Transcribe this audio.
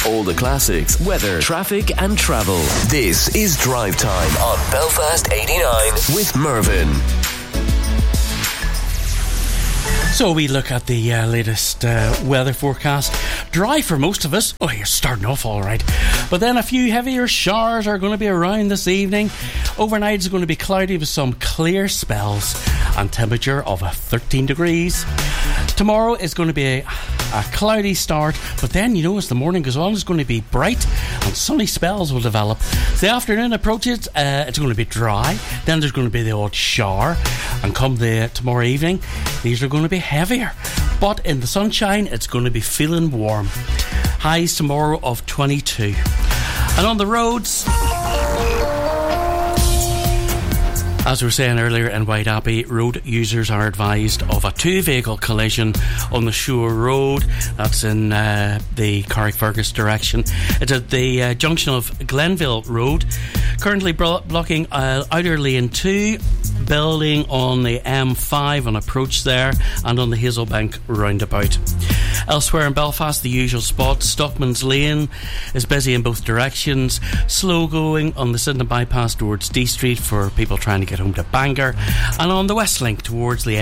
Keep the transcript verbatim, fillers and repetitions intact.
All the classics, weather, traffic and travel. This is Drive Time on Belfast eighty-nine with Mervyn. So we look at the uh, latest uh, weather forecast. Dry for most of us. Oh, you're starting off all right. But then a few heavier showers are going to be around this evening. Overnight is going to be cloudy with some clear spells and temperature of uh, thirteen degrees. Tomorrow is going to be a, a cloudy start, but then, you know, as the morning goes on, it's going to be bright and sunny spells will develop. As the afternoon approaches, uh, it's going to be dry. Then there's going to be the odd shower. And come the tomorrow evening, these are going to be heavier. But in the sunshine, it's going to be feeling warm. Highs tomorrow of twenty-two. And on the roads, as we were saying earlier, in White Abbey, road users are advised of a two-vehicle collision on the Shore Road. That's in uh, the Carrickfergus direction. It's at the uh, junction of Glenville Road. Currently bro- blocking uh, outer lane two, building on the M five on approach there, and on the Hazelbank roundabout. Elsewhere in Belfast, the usual spots. Stockman's Lane is busy in both directions. Slow going on the Sydenham bypass towards D Street for people trying to get home to Bangor, and on the West Link towards the